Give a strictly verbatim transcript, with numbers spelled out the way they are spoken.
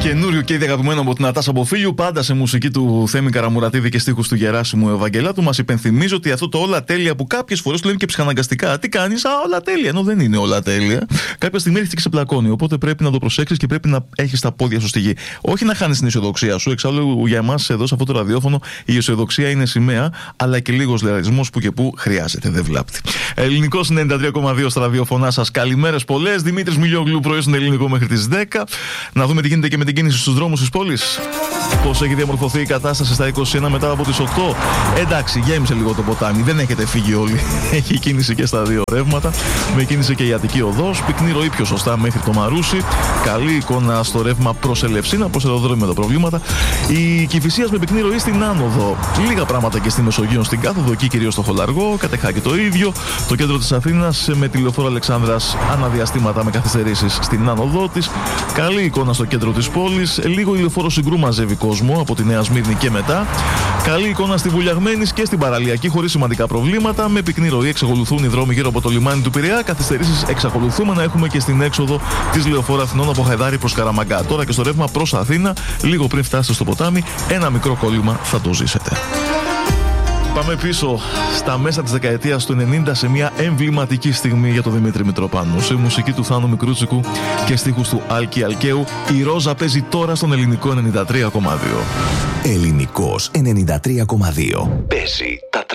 Καινούριο και ήδη αγαπημένο από την Ατάσα Μποφίλιου, πάντα σε μουσική του Θέμη Καραμουρατίδη και στίχους του Γεράσιμου Ευαγγελάτου. Μας υπενθυμίζει ότι αυτό το όλα τέλεια που κάποιες φορές το λένε και ψυχαναγκαστικά. Τι κάνεις, α, όλα τέλεια. Ενώ δεν είναι όλα τέλεια. Κάποια στιγμή έρχεται και σε πλακώνει. Οπότε πρέπει να το προσέξεις και πρέπει να έχεις τα πόδια σου στη γη. Όχι να χάνεις την αισιοδοξία σου. Εξάλλου για εμάς εδώ σε αυτό το ραδιόφωνο η αισιοδοξία είναι σημαία, αλλά και λίγος λερισμός που και που χρειάζεται. Δεν βλάπτει. Ελληνικός ενενήντα τρία κόμμα δύο στα ραδιοφωνά σας. Καλημέρες πολλές. Δημήτρης Μιλιόγλου, πρωί στον Ελληνικό μέχρι τις δέκα. Να δούμε τι γίνεται και με την κίνηση στους δρόμους της πόλης. Πώς έχει διαμορφωθεί η κατάσταση στα είκοσι ένα μετά από τις οκτώ. Εντάξει, γέμισε λίγο το ποτάμι. Δεν έχετε φύγει όλοι. Έχει κίνηση και στα δύο ρεύματα. Με κίνηση και η Αττική Οδός. Πυκνή ροή πιο σωστά μέχρι το Μαρούσι. Καλή εικόνα στο ρεύμα προς Ελευσίνα. Προς αεροδρόμιο με τα προβλήματα. Η Κηφισίας με πυκνή ροή στην Άνοδο. Λίγα πράγματα και στη Μεσογείο στην Κάθοδο. Εκεί κυρίως στο Χολαργό. Κατεχάκι το ίδιο. Το κέντρο της Αθήνας με τη λεωφόρο Αλεξάνδρας αναδιαστήματα με καθυστερήσεις στην άνοδό της. Καλή εικόνα στο κέντρο της πόλης. Λίγο η λεωφόρο Συγκρού μαζεύει κόσμο από τη Νέα Σμύρνη και μετά. Καλή εικόνα στη Βουλιαγμένης και στην Παραλιακή χωρίς σημαντικά προβλήματα. Με πυκνή ροή εξακολουθούν οι δρόμοι γύρω από το λιμάνι του Πειραιά. Καθυστερήσεις εξακολουθούμε να έχουμε και στην έξοδο της λεωφόρου Αθηνών από Χαϊδάρη προς Καραμαγκά. Τώρα και στο ρεύμα προς Αθήνα, λίγο πριν φτάσετε στο ποτάμι, ένα μικρό κόλλημα θα το ζήσετε. Πάμε πίσω στα μέσα της δεκαετίας του ενενήντα σε μια εμβληματική στιγμή για τον Δημήτρη Μητροπάνου. Σε μουσική του Θάνου Μικρούτσικου και στίχους του Άλκη Αλκαίου, η Ρόζα παίζει τώρα στον Ελληνικό ενενήντα τρία κόμμα δύο. Ελληνικός ενενήντα τρία κόμμα δύο. Παίζει τα